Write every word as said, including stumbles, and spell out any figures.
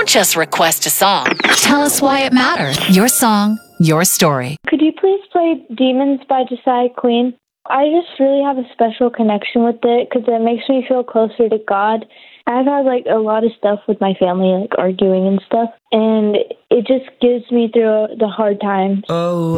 Don't just request a song. Tell us why it matters. Your song, your story. Could you please play Demons by Josiah Queen? I just really have a special connection with it because it makes me feel closer to God. I've had like a lot of stuff with my family, like arguing and stuff, and it just gives me through the hard times. Oh.